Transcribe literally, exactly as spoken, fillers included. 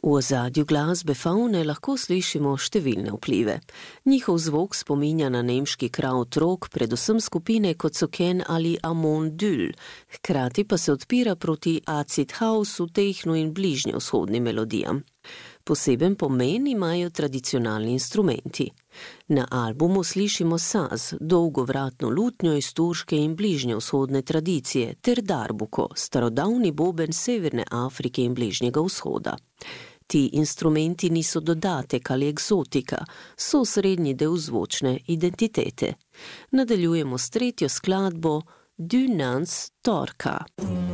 V ozadju glasbe Faune lahko slišimo številne vplive. Njihov zvok spominja na nemški krautrock, predvsem skupine kot so Ken ali Amon Düll, hkrati pa se odpira proti acid houseu, tehnu in bližnjevzhodnim melodijam. Poseben pomen imajo tradicionalni instrumenti. Na albumu slišimo saz, dolgovratno lutnjo iz turške in bližnjevzhodne tradicije, ter darbuko, starodavni boben Severne Afrike in Bližnjega vzhoda. Ti instrumenti niso dodatek ali eksotika, so srednji del zvočne identitete. Nadaljujemo s tretjo skladbo Du Nans Torka.